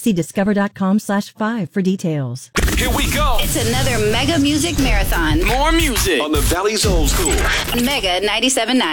See discover.com/5 for details. Here we go. It's another Mega Music Marathon. More music On the Valley's Old School. Mega 97.9.